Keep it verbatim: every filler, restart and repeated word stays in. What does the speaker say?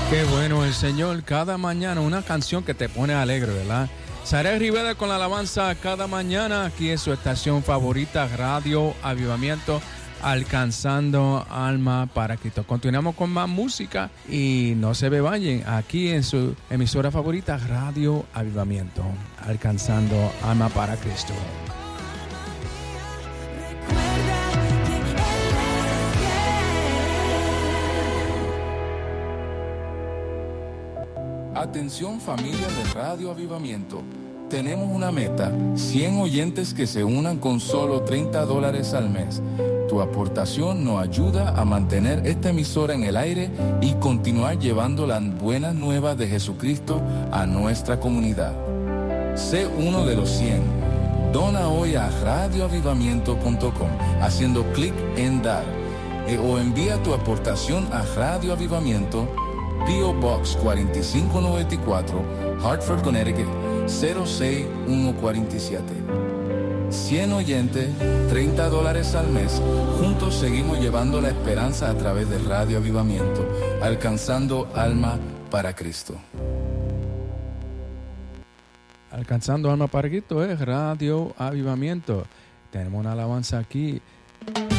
Qué bueno el Señor, cada mañana una canción que te pone alegre, ¿verdad? Saré Rivera con la alabanza cada mañana, aquí en su estación favorita, Radio Avivamiento, alcanzando alma para Cristo. Continuamos con más música y no se me vayan, aquí en su emisora favorita, Radio Avivamiento, alcanzando alma para Cristo. Atención familia de Radio Avivamiento, tenemos una meta, cien oyentes que se unan con solo treinta dólares al mes. Tu aportación nos ayuda a mantener esta emisora en el aire y continuar llevando las buenas nuevas de Jesucristo a nuestra comunidad. Sé uno de los cien. Dona hoy a radio avivamiento punto com haciendo clic en dar eh, o envía tu aportación a Radio Avivamiento, P O Box cuatro cinco nueve cuatro, Hartford, Connecticut cero seis uno cuatro siete. cien oyentes, treinta dólares al mes. Juntos seguimos llevando la esperanza a través de Radio Avivamiento, alcanzando alma para Cristo. Alcanzando alma para Cristo es Radio Avivamiento. Tenemos una alabanza aquí.